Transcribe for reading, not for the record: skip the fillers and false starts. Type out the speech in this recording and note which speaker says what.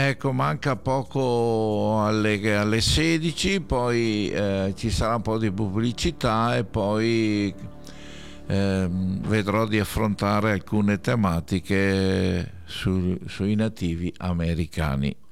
Speaker 1: Ecco, manca poco alle 16, poi ci sarà un po' di pubblicità e poi vedrò di affrontare alcune tematiche sui nativi americani.